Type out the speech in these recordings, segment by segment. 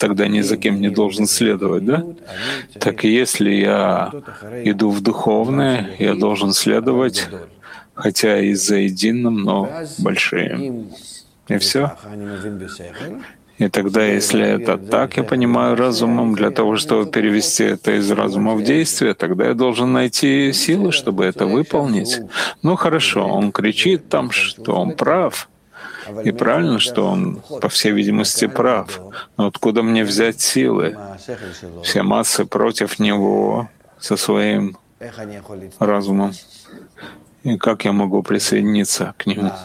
тогда ни за кем не должен следовать, да? Так если я иду в духовное, я должен следовать, хотя и за единым, но большим. И все. И тогда, если это так, я понимаю разумом, для того, чтобы перевести это из разума в действие, тогда я должен найти силы, чтобы это выполнить. Ну хорошо, он кричит там, что он прав, и правильно, что он, по всей видимости, прав. Но откуда мне взять силы? Все массы против него со своим разумом. И как я могу присоединиться к нему?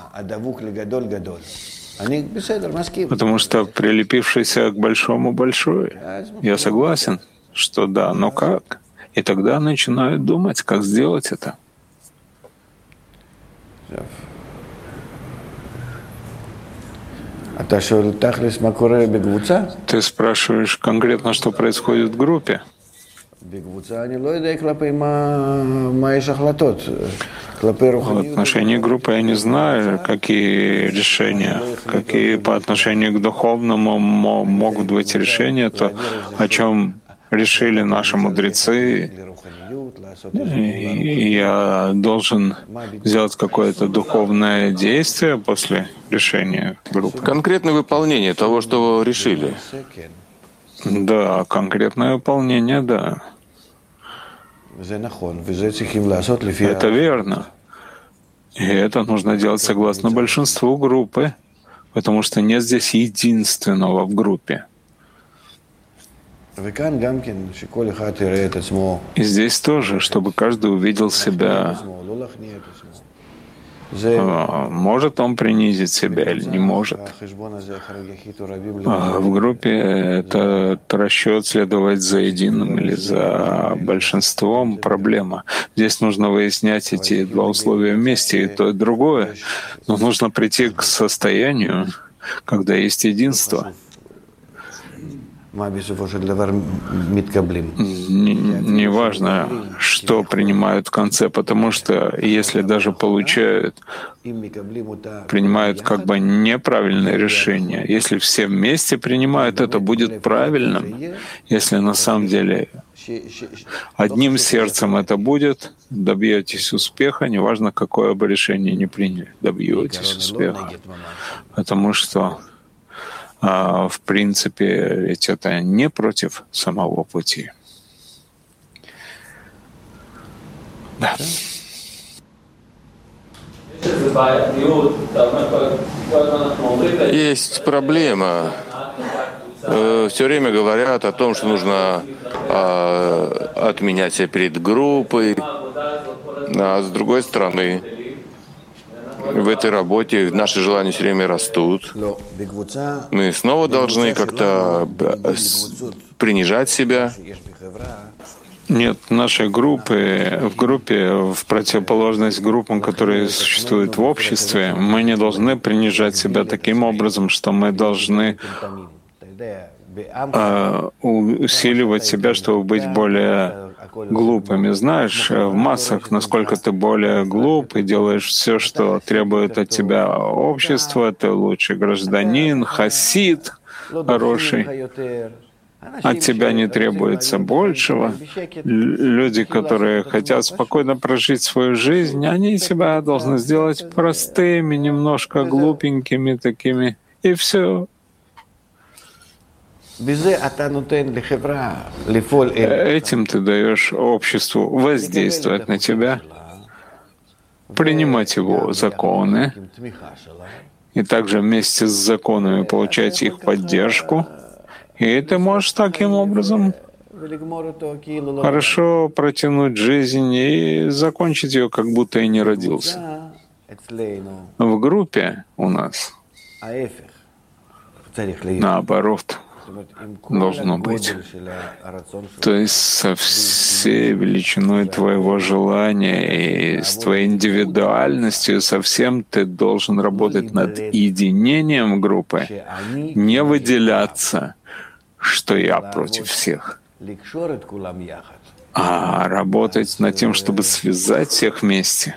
Потому что прилепившийся к большому большой. Я согласен, что да, но как? И тогда начинают думать, как сделать это. Ты спрашиваешь конкретно, что происходит в группе? В отношении группы я не знаю, какие решения, какие по отношению к духовному могут быть решения, то, о чем решили наши мудрецы. И я должен сделать какое-то духовное действие после решения группы. Конкретное выполнение того, что решили. Да, конкретное выполнение, да. Это верно. И это нужно делать согласно большинству группы, потому что нет здесь единственного в группе. И здесь тоже, чтобы каждый увидел себя. Может он принизить себя или не может. В группе этот расчет следовать за единым или за большинством — проблема. Здесь нужно выяснять эти два условия вместе, и то, и другое. Но нужно прийти к состоянию, когда есть единство. Не важно, что принимают в конце, потому что если даже принимают как бы неправильное решение, если все вместе принимают, это будет правильным. Если на самом деле одним сердцем это будет, добьетесь успеха, неважно, какое бы решение ни приняли, добьетесь успеха. Потому что в принципе, ведь это не против самого пути. Да. Есть проблема. Все время говорят о том, что нужно отменять себя перед группой, а с другой стороны, в этой работе наши желания все время растут. Мы снова должны как-то принижать себя. Нет, в нашей группе, в противоположность группам, которые существуют в обществе, мы не должны принижать себя таким образом, что мы должны усиливать себя, чтобы быть более глупыми. Знаешь, в массах, насколько ты более глуп и делаешь все, что требует от тебя общество, ты лучший гражданин, хасид хороший. От тебя не требуется большего. Люди, которые хотят спокойно прожить свою жизнь, они себя должны сделать простыми, немножко глупенькими такими, и все. Этим ты даешь обществу воздействовать на тебя, принимать его законы, и также вместе с законами получать их поддержку. И ты можешь таким образом хорошо протянуть жизнь и закончить ее, как будто и не родился. В группе у нас наоборот должно быть. То есть со всей величиной твоего желания и с твоей индивидуальностью совсем ты должен работать над единением группы, не выделяться, что я против всех, а работать над тем, чтобы связать всех вместе.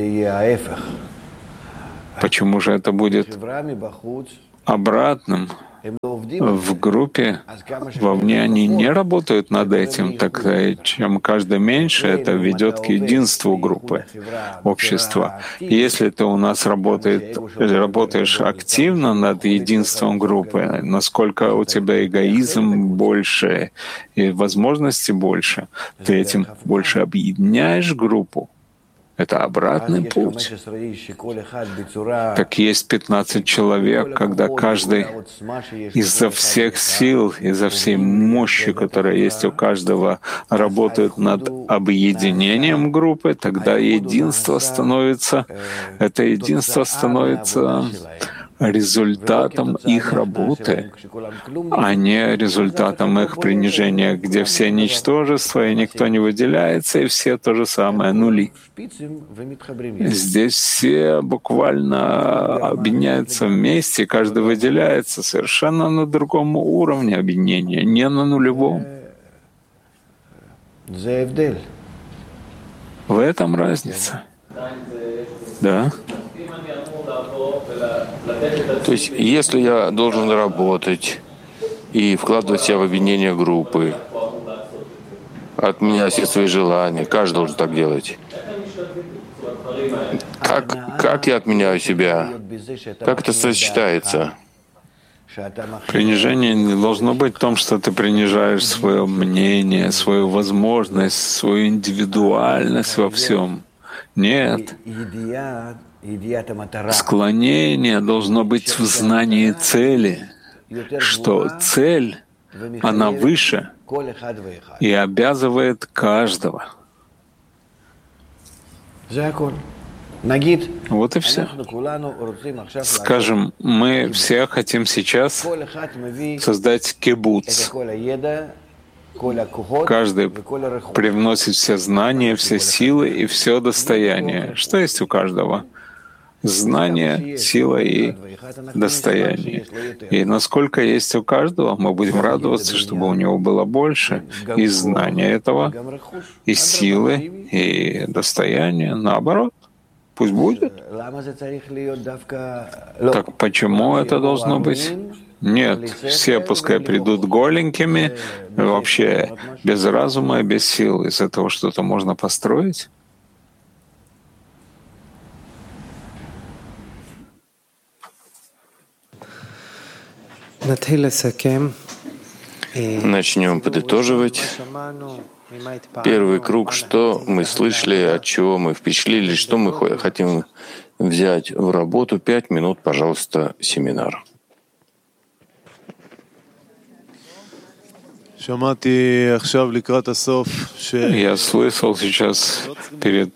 Почему же это будет обратным? в группе, вовне они не работают над этим, так чем каждый меньше, это ведет к единству группы, общества. И если ты у нас работаешь активно над единством группы, насколько у тебя эгоизм больше и возможностей больше, ты этим больше объединяешь группу. Это обратный путь. Так есть 15 человек, когда каждый изо всех сил, изо всей мощи, которая есть у каждого, работает над объединением группы, тогда это единство становится результатом их работы, а не результатом их принижения, где все ничтожества, и никто не выделяется, и все то же самое, нули. Здесь все буквально объединяются вместе, каждый выделяется совершенно на другом уровне объединения, не на нулевом. В этом разница. Да. То есть, если я должен работать и вкладывать себя в объединение группы, от меня все свои желания, каждый должен так делать. Как я отменяю себя? Как это сочетается? Принижение не должно быть в том, что ты принижаешь свое мнение, свою возможность, свою индивидуальность во всем. Нет. Склонение должно быть в знании цели, что цель, она выше и обязывает каждого. Вот и все. Скажем, мы все хотим сейчас создать кибуц. Каждый привносит все знания, все силы и все достояние. Что есть у каждого? Знание, сила и достояние. И насколько есть у каждого, мы будем радоваться, чтобы у него было больше и знания этого, и силы, и достояния. Наоборот, пусть будет. Так почему это должно быть? Нет, все пускай придут голенькими, вообще без разума и без сил. Из этого что-то можно построить? Начнем подытоживать. Первый круг, что мы слышали, от чего мы впечатлились, что мы хотим взять в работу. 5 минут, пожалуйста, семинар. Я слышал сейчас перед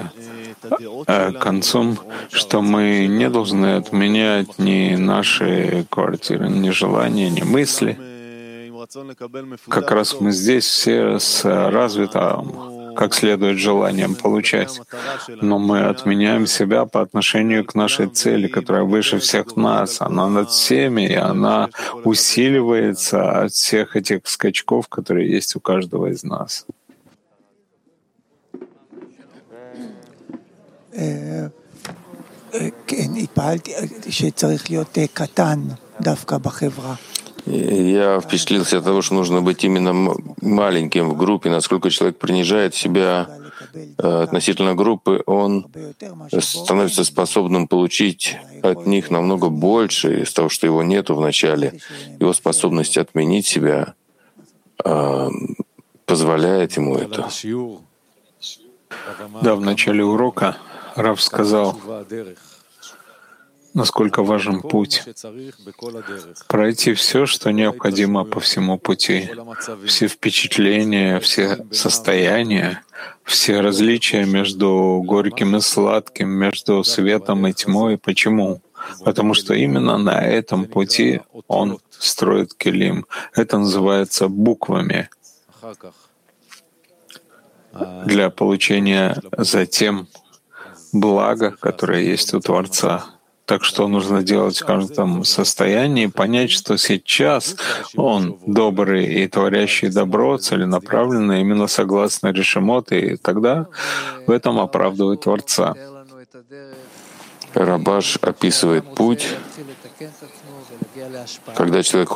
концом, что мы не должны отменять ни наши квартиры, ни желания, ни мысли. Как раз мы здесь все с развитым, как следует, желанием получать. Но мы отменяем себя по отношению к нашей цели, которая выше всех нас. Она над всеми, и она усиливается от всех этих скачков, которые есть у каждого из нас. Я впечатлился от того, что нужно быть именно маленьким в группе. Насколько человек принижает себя относительно группы, он становится способным получить от них намного больше из того, что его нету в начале. Его способность отменить себя позволяет ему это. Да, в начале урока Рав сказал, насколько важен путь. Пройти все, что необходимо по всему пути. Все впечатления, все состояния, все различия между горьким и сладким, между светом и тьмой. Почему? Потому что именно на этом пути он строит келим. Это называется буквами для получения затем блага, которое есть у Творца. Так что нужно делать в каждом состоянии, понять, что сейчас он добрый и творящий добро, целенаправленный, именно согласно решимот, и тогда в этом оправдывает Творца. Рабаш описывает путь, Когда человек